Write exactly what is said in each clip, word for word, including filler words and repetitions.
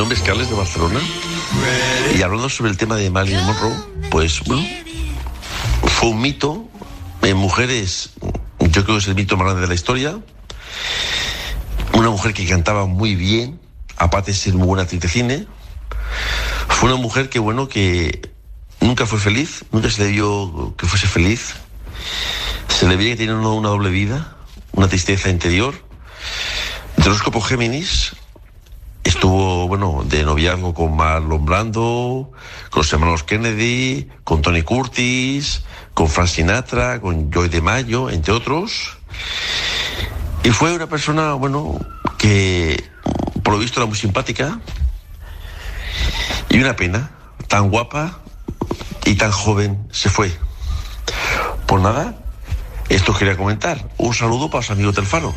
nombre es Carles de Barcelona y hablando sobre el tema de Marilyn Monroe, pues bueno, fue un mito en mujeres, yo creo que es el mito más grande de la historia. Una mujer que cantaba muy bien, aparte de ser muy buena actriz de cine. Fue una mujer que, bueno, que nunca fue feliz, nunca se le vio que fuese feliz. Se le veía que tenía una, una doble vida, una tristeza interior. De horóscopo Géminis, estuvo, bueno, de noviazgo con Marlon Brando, con los hermanos Kennedy, con Tony Curtis, con Frank Sinatra, con Joy DeMaggio, entre otros. Y fue una persona, bueno, que por lo visto era muy simpática. Y una pena, tan guapa y tan joven se fue. Por nada, esto quería comentar. Un saludo para los amigos del Faro.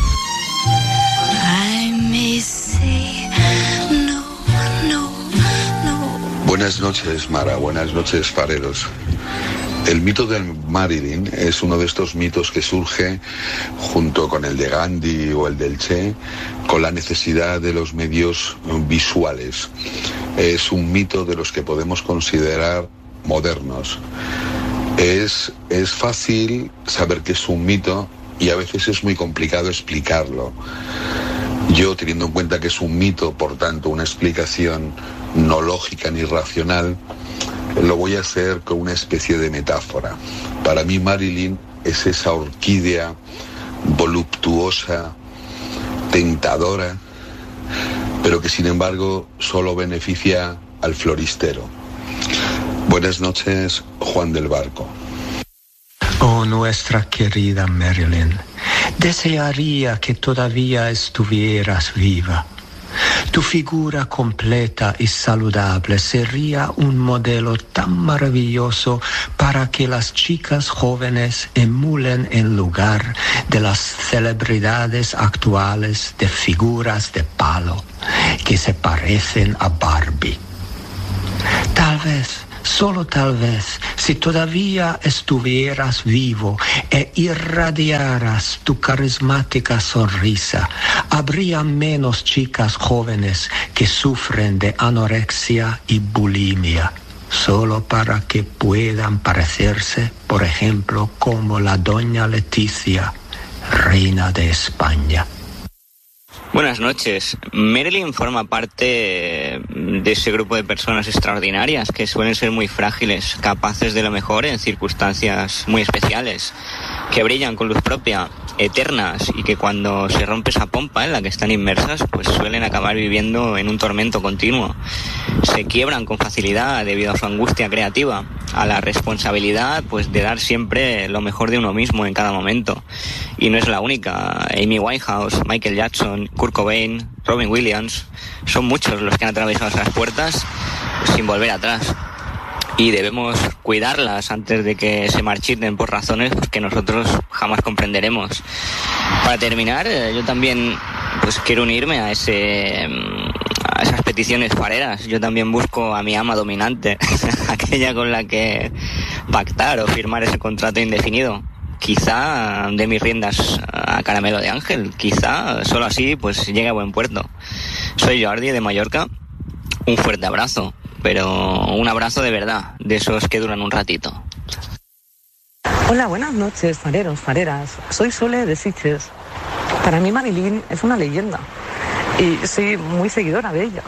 Buenas noches, Mara. Buenas noches, fareros. El mito de Marilyn es uno de estos mitos que surge junto con el de Gandhi o el del Che, con la necesidad de los medios visuales. Es un mito de los que podemos considerar modernos. Es, es fácil saber que es un mito y a veces es muy complicado explicarlo. Yo, teniendo en cuenta que es un mito, por tanto, una explicación no lógica ni racional, lo voy a hacer con una especie de metáfora. Para mí Marilyn es esa orquídea voluptuosa, tentadora, pero que sin embargo solo beneficia al floristero. Buenas noches, Juan del Barco. Oh, nuestra querida Marilyn, desearía que todavía estuvieras viva. Tu figura completa y saludable sería un modelo tan maravilloso para que las chicas jóvenes emulen en lugar de las celebridades actuales de figuras de palo que se parecen a Barbie. Tal vez, solo tal vez, si todavía estuvieras vivo e irradiaras tu carismática sonrisa, habría menos chicas jóvenes que sufren de anorexia y bulimia, solo para que puedan parecerse, por ejemplo, como la doña Leticia, reina de España. Buenas noches. Marilyn forma parte de ese grupo de personas extraordinarias que suelen ser muy frágiles, capaces de lo mejor en circunstancias muy especiales, que brillan con luz propia, eternas, y que cuando se rompe esa pompa en la que están inmersas, pues suelen acabar viviendo en un tormento continuo. Se quiebran con facilidad debido a su angustia creativa, a la responsabilidad pues de dar siempre lo mejor de uno mismo en cada momento. Y no es la única. Amy Winehouse, Michael Jackson, Kurt Cobain, Robin Williams, son muchos los que han atravesado esas puertas sin volver atrás. Y debemos cuidarlas antes de que se marchiten por razones que nosotros jamás comprenderemos. Para terminar, yo también pues quiero unirme a ese a esas peticiones fareras. Yo también busco a mi ama dominante, aquella con la que pactar o firmar ese contrato indefinido. Quizá de mis riendas a caramelo de ángel, quizá solo así pues llegue a buen puerto. Soy Jordi de Mallorca. Un fuerte abrazo, pero un abrazo de verdad, de esos que duran un ratito. Hola, buenas noches, fareros, fareras. Soy Sole de Sitges. Para mí Marilyn es una leyenda y soy muy seguidora de ella.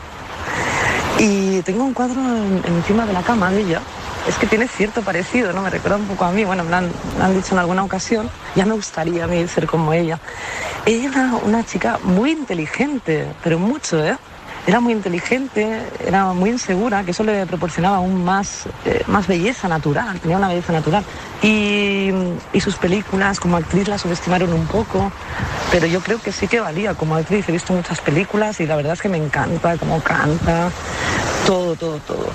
Y tengo un cuadro en, encima de la cama de ella. Es que tiene cierto parecido, ¿no? Me recuerda un poco a mí. Bueno, me lo han, me lo han dicho en alguna ocasión. Ya me gustaría a mí ser como ella. Ella era una chica muy inteligente, pero mucho, ¿eh? Era muy inteligente, era muy insegura, que eso le proporcionaba aún más, eh, más belleza natural, tenía una belleza natural. Y, y sus películas como actriz la subestimaron un poco, pero yo creo que sí que valía como actriz. He visto muchas películas y la verdad es que me encanta cómo canta, todo, todo, todo.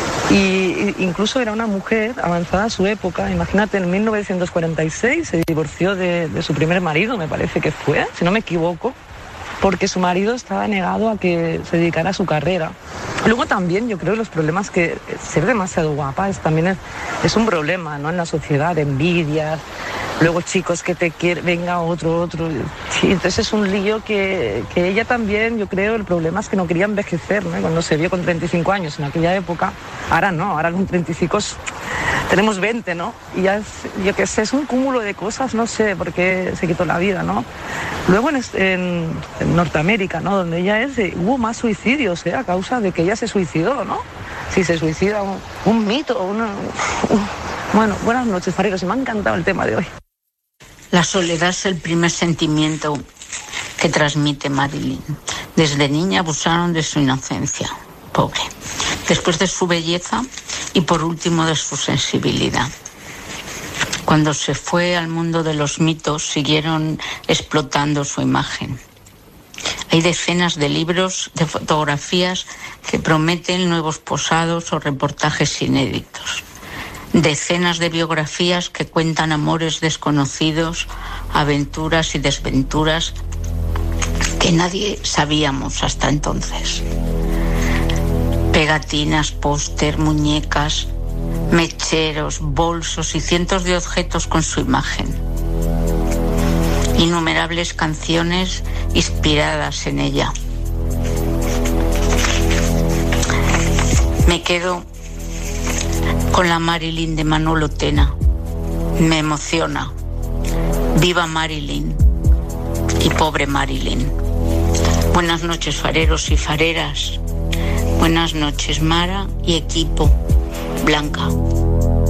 Y incluso era una mujer avanzada a su época. Imagínate, en mil novecientos cuarenta y seis se divorció de, de su primer marido, me parece que fue, si no me equivoco, porque su marido estaba negado a que se dedicara a su carrera. Luego también yo creo que los problemas que ser demasiado guapa es, también es, es un problema, ¿no? En la sociedad, envidias, luego chicos que te quieren, venga otro, otro. Sí, entonces es un lío que, que ella también, yo creo, el problema es que no quería envejecer, ¿no? Cuando se vio con treinta y cinco años en aquella época, ahora no, ahora con treinta y cinco tenemos veinte, ¿no? Y ya es, yo qué sé, es un cúmulo de cosas, no sé por qué se quitó la vida, ¿no? Luego en, en, en Norteamérica, ¿no? Donde ella es, hubo más suicidios, ¿eh? A causa de que ella se suicidó, ¿no? Si se suicida, un, un mito, una, un... Bueno, buenas noches, fareros, y me ha encantado el tema de hoy. La soledad es el primer sentimiento que transmite Marilyn. Desde niña abusaron de su inocencia, pobre. Después de su belleza y por último de su sensibilidad. Cuando se fue al mundo de los mitos, siguieron explotando su imagen. Hay decenas de libros, de fotografías que prometen nuevos posados o reportajes inéditos. Decenas de biografías que cuentan amores desconocidos, aventuras y desventuras que nadie sabíamos hasta entonces. Pegatinas, póster, muñecas, mecheros, bolsos y cientos de objetos con su imagen. Innumerables canciones inspiradas en ella. Me quedo con la Marilyn de Manolo Tena. Me emociona. Viva Marilyn y pobre Marilyn. Buenas noches, fareros y fareras. Buenas noches, Mara y equipo. Blanca.